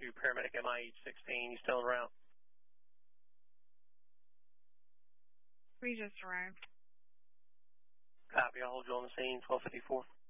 to paramedic MIH-16. You still en route? We just arrived. Copy. I'll hold you on the scene, 1254.